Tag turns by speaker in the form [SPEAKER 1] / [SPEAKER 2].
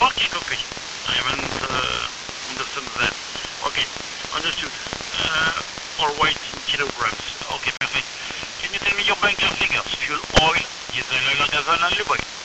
[SPEAKER 1] Okay, okay. I haven't understood that. Okay, understood. Or weight in kilograms. Okay, perfect. Can you tell me your bunker figures? Fuel, oil, diesel, oil, gasoline, and lubricant.